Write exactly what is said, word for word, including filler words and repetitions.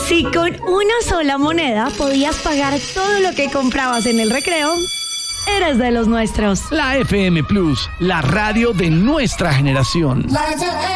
Si con una sola moneda podías pagar todo lo que comprabas en el recreo, eres de los nuestros. La F M Plus, la radio de nuestra generación.